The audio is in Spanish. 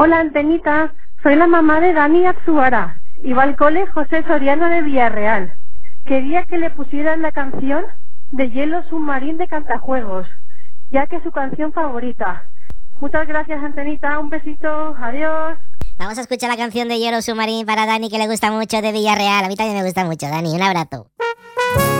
Hola, Antenita. Soy la mamá de Dani Atsuara. Y va al cole José Soriano de Villarreal. Quería que le pusieran la canción de Hielo Submarín de Cantajuegos, ya que es su canción favorita. Muchas gracias, Antenita. Un besito. Adiós. Vamos a escuchar la canción de Hielo Submarín para Dani, que le gusta mucho, de Villarreal. A mí también me gusta mucho, Dani. Un abrazo.